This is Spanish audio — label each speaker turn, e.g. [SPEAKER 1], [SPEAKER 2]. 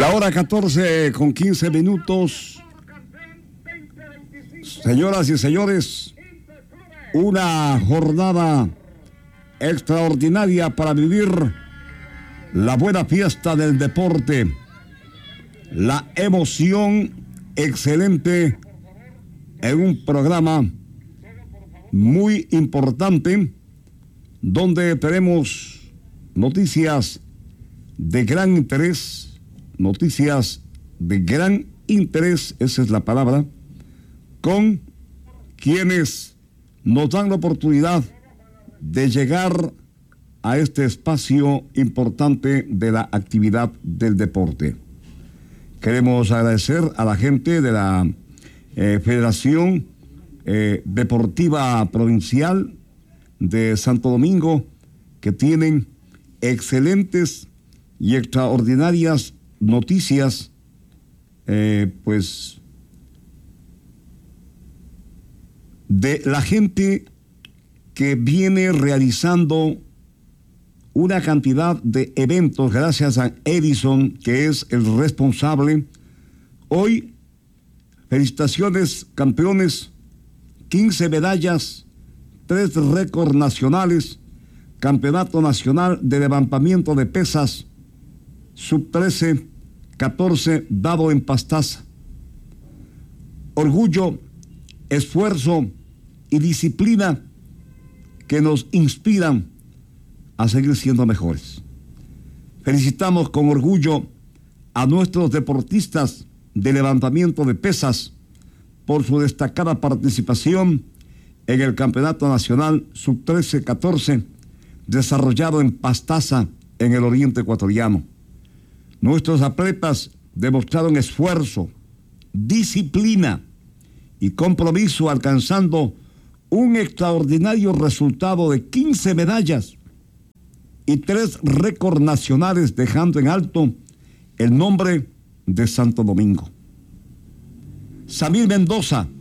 [SPEAKER 1] La hora 14:15. Señoras y señores, una jornada extraordinaria para vivir la buena fiesta del deporte, la emoción excelente en un programa muy importante donde tenemos noticias de gran interés, esa es la palabra, con quienes nos dan la oportunidad de llegar a este espacio importante de la actividad del deporte. Queremos agradecer a la gente de la Federación Deportiva Provincial de Santo Domingo, que tienen excelentes y extraordinarias noticias, pues de la gente que viene realizando una cantidad de eventos gracias a Edison, que es el responsable. Hoy, felicitaciones, campeones, 15 medallas, 3 récords nacionales, Campeonato Nacional de Levantamiento de Pesas, sub-13, 14, dado en Pastaza. Orgullo, esfuerzo y disciplina que nos inspiran a seguir siendo mejores. Felicitamos con orgullo a nuestros deportistas de levantamiento de pesas por su destacada participación en el Campeonato Nacional Sub-13-14 desarrollado en Pastaza, en el oriente ecuatoriano. Nuestros atletas demostraron esfuerzo, disciplina y compromiso, alcanzando un extraordinario resultado de 15 medallas y 3 récords nacionales, dejando en alto el nombre de Santo Domingo. Samir Mendoza,